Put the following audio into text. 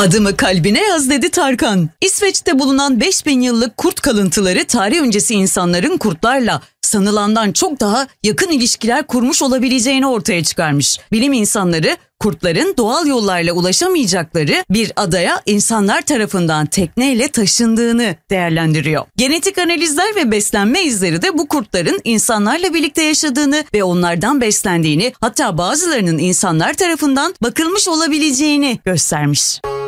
Adımı kalbine yaz dedi Tarkan. İsveç'te bulunan 5000 yıllık kurt kalıntıları tarih öncesi insanların kurtlarla sanılandan çok daha yakın ilişkiler kurmuş olabileceğini ortaya çıkarmış. Bilim insanları kurtların doğal yollarla ulaşamayacakları bir adaya insanlar tarafından tekneyle taşındığını değerlendiriyor. Genetik analizler ve beslenme izleri de bu kurtların insanlarla birlikte yaşadığını ve onlardan beslendiğini, hatta bazılarının insanlar tarafından bakılmış olabileceğini göstermiş.